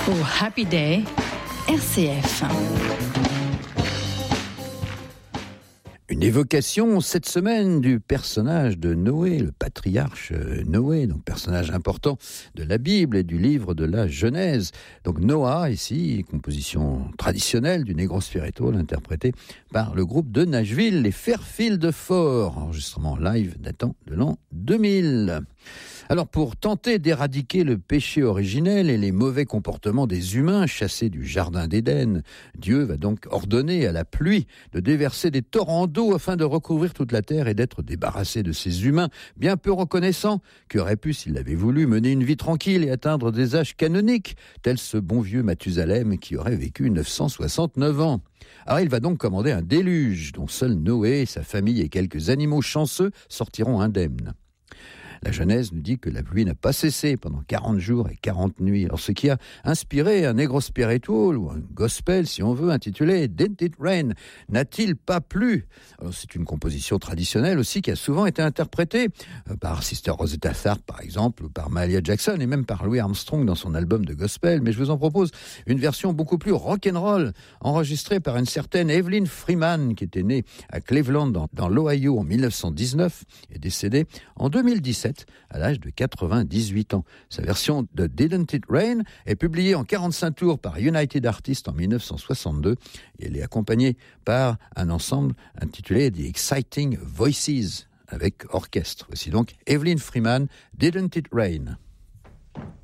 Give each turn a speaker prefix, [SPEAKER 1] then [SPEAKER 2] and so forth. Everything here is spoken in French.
[SPEAKER 1] Oh Happy Day, RCF.
[SPEAKER 2] Une évocation cette semaine du personnage de Noé, le patriarche Noé, donc personnage important de la Bible et du livre de la Genèse. Donc Noah, ici, composition traditionnelle du Negro Spiritual, interprétée par le groupe de Nashville, les Fairfield Four, enregistrement live datant de l'an 2000. Alors pour tenter d'éradiquer le péché originel et les mauvais comportements des humains chassés du jardin d'Éden, Dieu va donc ordonner à la pluie de déverser des torrents d'eau afin de recouvrir toute la terre et d'être débarrassé de ces humains bien peu reconnaissants qui auraient pu, s'ils l'avaient voulu, mener une vie tranquille et atteindre des âges canoniques, tel ce bon vieux Mathusalem qui aurait vécu 969 ans. Alors il va donc commander un déluge dont seul Noé, sa famille et quelques animaux chanceux sortiront indemnes. La Genèse nous dit que la pluie n'a pas cessé pendant 40 jours et 40 nuits. Alors ce qui a inspiré un Negro Spiritual, ou un gospel si on veut, intitulé « Didn't it rain ?» N'a-t-il pas plu ? Alors c'est une composition traditionnelle aussi qui a souvent été interprétée par Sister Rosetta Tharpe par exemple, ou par Mahalia Jackson et même par Louis Armstrong dans son album de gospel. Mais je vous en propose une version beaucoup plus rock'n'roll, enregistrée par une certaine Evelyn Freeman qui était née à Cleveland dans l'Ohio en 1919 et décédée en 2017. À l'âge de 98 ans. Sa version de Didn't It Rain est publiée en 45 tours par United Artists en 1962 et elle est accompagnée par un ensemble intitulé The Exciting Voices avec orchestre. Voici donc Evelyn Freeman, Didn't It Rain.